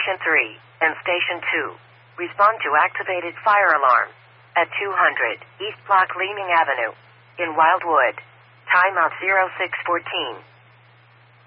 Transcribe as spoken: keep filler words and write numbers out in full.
Station three and Station two. Respond to activated fire alarm at two hundred East Block Leeming Avenue in Wildwood. Timeout zero six fourteen.